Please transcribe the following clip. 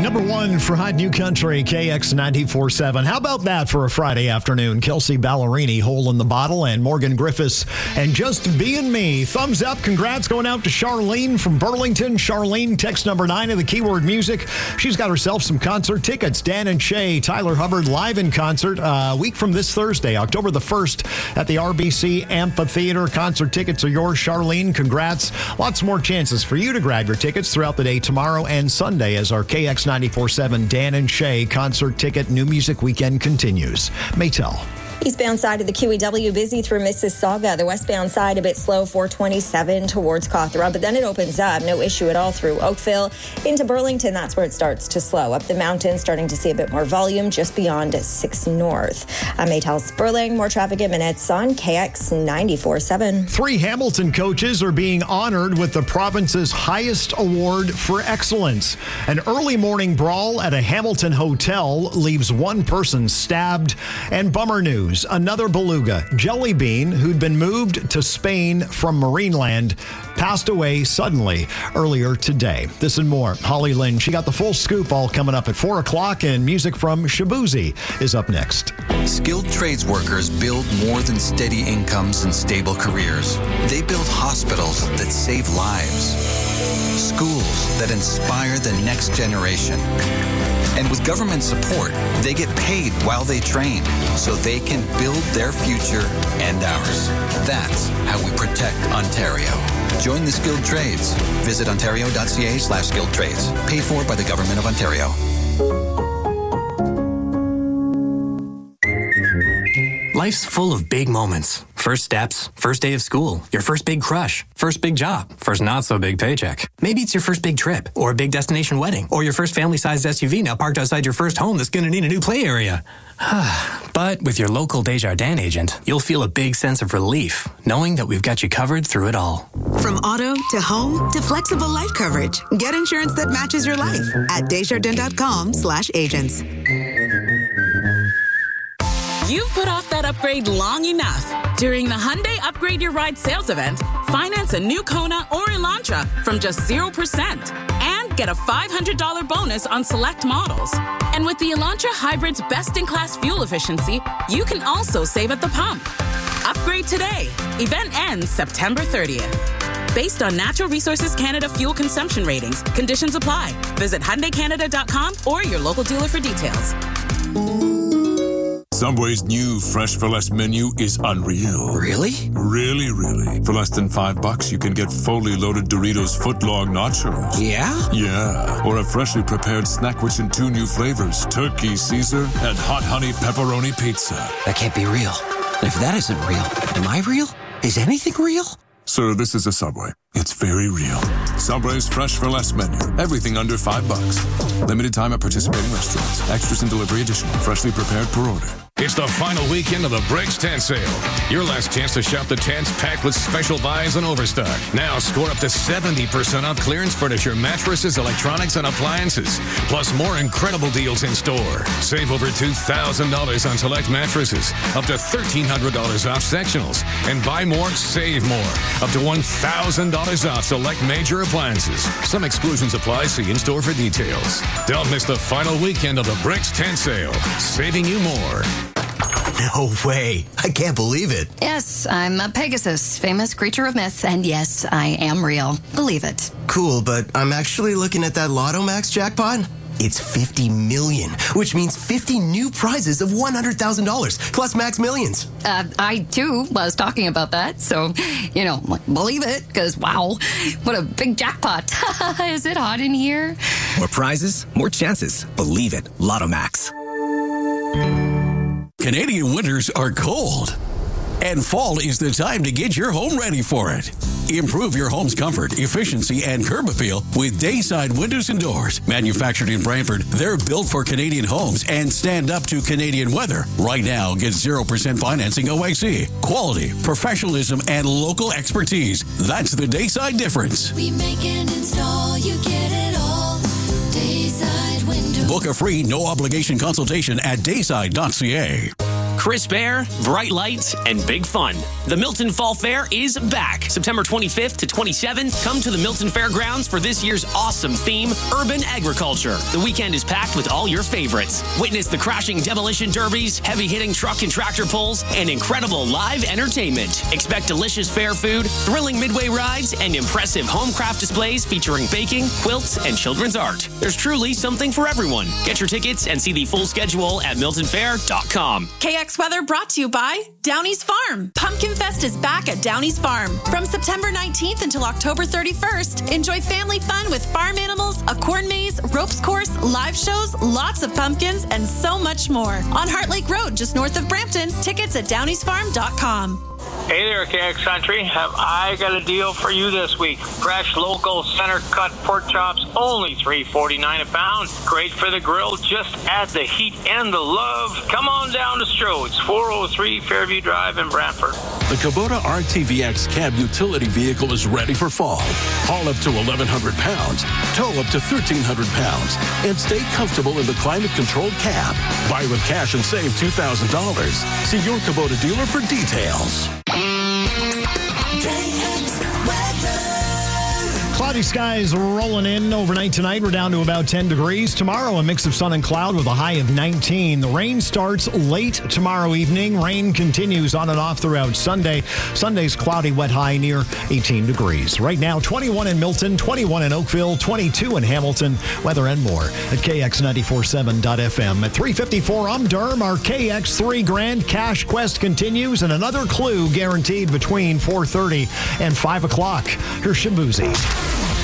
Number one for Hot New Country, KX 94.7. How about that for a Friday afternoon? Kelsey Ballerini, Hole in the Bottle, and Morgan Griffiths, and Just Being Me. Thumbs up. Congrats going out to Charlene from Burlington. Charlene, text number 9 of the keyword music. She's got herself some concert tickets. Dan and Shay, Tyler Hubbard live in concert a week from this Thursday, October the 1st at the RBC Amphitheater. Concert tickets are yours, Charlene. Congrats. Lots more chances for you to grab your tickets throughout the day tomorrow and Sunday as our KX 94.7 Dan and Shay concert ticket new music weekend continues. Maytel. Eastbound side of the QEW busy through Mississauga. The westbound side a bit slow, 427 towards Cawthra, but then it opens up. No issue at all through Oakville. Into Burlington, that's where it starts to slow. Up the mountain, starting to see a bit more volume just beyond 6 North. I'm Maytel Sperling. More traffic in minutes on KX 94.7. 3 Hamilton coaches are being honored with the province's highest award for excellence. An early morning brawl at a Hamilton hotel leaves one person stabbed. And bummer news. Another beluga, Jelly Bean, who'd been moved to Spain from Marineland, passed away suddenly earlier today. This and more. Holly Lynn, she got the full scoop all coming up at 4 o'clock, and music from Shabuzi is up next. Skilled trades workers build more than steady incomes and stable careers. They build hospitals that save lives, schools that inspire the next generation. And with government support, they get paid while they train so they can build their future and ours. That's how we protect Ontario. Join the skilled trades. Visit ontario.ca/skilled trades. Paid for by the Government of Ontario. Life's full of big moments. First steps, first day of school, your first big crush, first big job, first not so big paycheck. Maybe it's your first big trip, or a big destination wedding, or your first family-sized SUV now parked outside your first home that's going to need a new play area. But with your local Desjardins agent, you'll feel a big sense of relief, knowing that we've got you covered through it all. From auto to home to flexible life coverage, get insurance that matches your life at Desjardins.com/agents. You've put off that upgrade long enough. During the Hyundai Upgrade Your Ride sales event, finance a new Kona or Elantra from just 0% and get a $500 bonus on select models. And with the Elantra Hybrid's best-in-class fuel efficiency, you can also save at the pump. Upgrade today. Event ends September 30th. Based on Natural Resources Canada fuel consumption ratings, conditions apply. Visit HyundaiCanada.com or your local dealer for details. Subway's new Fresh for Less menu is unreal. Really? Really. For less than $5, you can get fully loaded Doritos footlong nachos. Yeah? Yeah. Or a freshly prepared snack in 2 new flavors, Turkey Caesar and Hot Honey Pepperoni Pizza. That can't be real. If that isn't real, am I real? Is anything real? Sir, this is a Subway. It's very real. Subway's Fresh for Less menu. Everything under $5. Limited time at participating restaurants. Extras and delivery additional. Freshly prepared per order. It's the final weekend of the Bricks Tent Sale. Your last chance to shop the tents packed with special buys and overstock. Now score up to 70% off clearance furniture, mattresses, electronics, and appliances. Plus more incredible deals in store. Save over $2,000 on select mattresses. Up to $1,300 off sectionals. And buy more, save more. Up to $1,000 off select major appliances. Some exclusions apply. See in-store for details. Don't miss the final weekend of the Bricks Tent Sale. Saving you more. No way. I can't believe it. Yes, I'm a Pegasus, famous creature of myth, and yes, I am real. Believe it. Cool, but I'm actually looking at that Lotto Max jackpot. It's 50 million, which means 50 new prizes of $100,000 plus max millions. I too was talking about that, so, believe it, because wow, what a big jackpot. Is it hot in here? More prizes, more chances. Believe it. Lotto Max. Canadian winters are cold, and fall is the time to get your home ready for it. Improve your home's comfort, efficiency, and curb appeal with Dayside Windows and Doors. Manufactured in Brantford, they're built for Canadian homes and stand up to Canadian weather. Right now, get 0% financing OXC. Quality, professionalism, and local expertise. That's the Dayside difference. We make and install, you get it all. Dayside Windows. Book a free, no-obligation consultation at dayside.ca. Crisp air, bright lights, and big fun. The Milton Fall Fair is back. September 25th to 27th. Come to the Milton Fairgrounds for this year's awesome theme, Urban Agriculture. The weekend is packed with all your favorites. Witness the crashing demolition derbies, heavy-hitting truck and tractor pulls, and incredible live entertainment. Expect delicious fair food, thrilling midway rides, and impressive home craft displays featuring baking, quilts, and children's art. There's truly something for everyone. Get your tickets and see the full schedule at miltonfair.com. KX Weather brought to you by Downey's Farm. Pumpkin Fest is back at Downey's Farm. From September 19th until October 31st, enjoy family fun with farm animals, a corn maze, ropes course, live shows, lots of pumpkins, and so much more. On Heart Lake Road, just north of Brampton. Tickets at downeysfarm.com. Hey there, KX Country. Have I got a deal for you this week? Fresh, local, center-cut pork chops, only $3.49 a pound. Great for the grill. Just add the heat and the love. Come on down to Strode's, 403 Fairview Drive in Brantford. The Kubota RTVX cab utility vehicle is ready for fall. Haul up to 1,100 pounds, tow up to 1,300 pounds, and stay comfortable in the climate-controlled cab. Buy with cash and save $2,000. See your Kubota dealer for details. Cloudy skies rolling in overnight tonight. We're down to about 10 degrees. Tomorrow, a mix of sun and cloud with a high of 19. The rain starts late tomorrow evening. Rain continues on and off throughout Sunday. Sunday's cloudy, wet high near 18 degrees. Right now, 21 in Milton, 21 in Oakville, 22 in Hamilton. Weather and more at KX947.FM. At 3:54, I'm Durham. Our KX3 Grand Cash Quest continues, and another clue guaranteed between 4:30 and 5 o'clock. Here's Shabuzi.